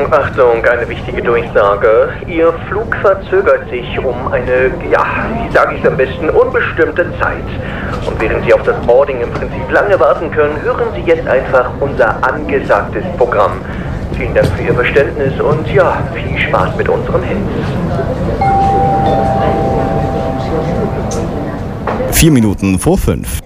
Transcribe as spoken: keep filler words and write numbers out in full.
Achtung, eine wichtige Durchsage. Ihr Flug verzögert sich um eine, ja, wie sage ich es am besten, unbestimmte Zeit. Und während Sie auf das Boarding im Prinzip lange warten können, hören Sie jetzt einfach unser angesagtes Programm. Vielen Dank für Ihr Verständnis und ja, viel Spaß mit unserem Hit. Vier Minuten vor fünf.